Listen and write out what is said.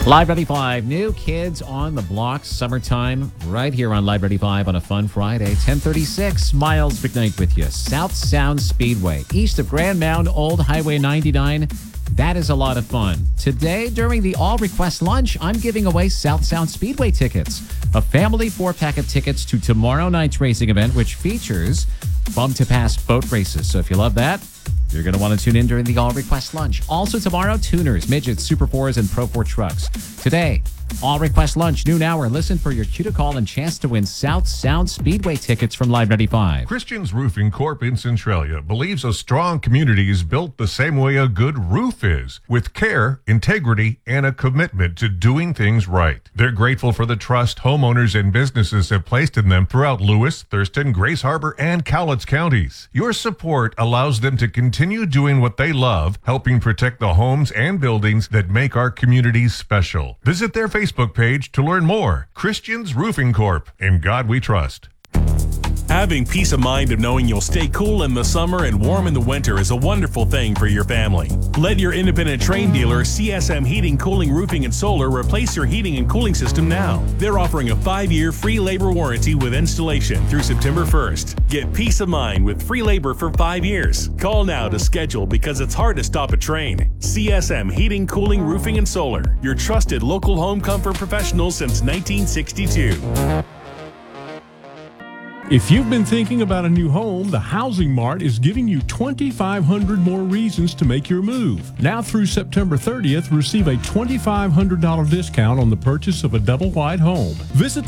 Live 95, New Kids on the Block, summertime, right here on Live 95 on a fun Friday, 10:36. Miles McKnight with you. South Sound Speedway, east of Grand Mound, Old Highway 99. That is a lot of fun. Today, during the All Request Lunch, I'm giving away South Sound Speedway tickets, a family 4-pack of tickets to tomorrow night's racing event, which features bump to pass boat races. So if you love that, you're going to want to tune in during the All Request Lunch. Also tomorrow, tuners, midgets, Super 4s, and Pro 4 trucks. Today, All Request Lunch, noon hour. Listen for your cue to call and chance to win South Sound Speedway tickets from Live 95. Christians Roofing Corp in Centralia believes a strong community is built the same way a good roof is, with care, integrity, and a commitment to doing things right. They're grateful for the trust homeowners and businesses have placed in them throughout Lewis, Thurston, Grace Harbor, and Cowlitz counties. Your support allows them to continue doing what they love, helping protect the homes and buildings that make our communities special. Visit their Facebook page to learn more. Christians Roofing Corp. In God we trust. Having peace of mind of knowing you'll stay cool in the summer and warm in the winter is a wonderful thing for your family. Let your independent Trane dealer CSM Heating, Cooling, Roofing, and Solar replace your heating and cooling system now. They're offering a 5-year free labor warranty with installation through September 1st. Get peace of mind with free labor for 5 years. Call now to schedule because it's hard to stop a Trane. CSM Heating, Cooling, Roofing, and Solar. Your trusted local home comfort professionals since 1962. If you've been thinking about a new home, the Housing Mart is giving you 2,500 more reasons to make your move. Now through September 30th, receive a $2,500 discount on the purchase of a double-wide home. Visit